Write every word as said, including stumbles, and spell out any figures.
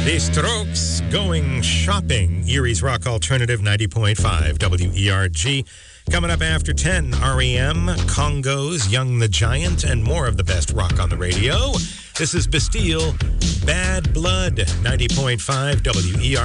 The Strokes going shopping. Erie's Rock Alternative ninety point five W E R G. Coming up after ten, R E M, Congos, Young the Giant, and more of the best rock on the radio. This is Bastille, Bad Blood, ninety point five W E R G.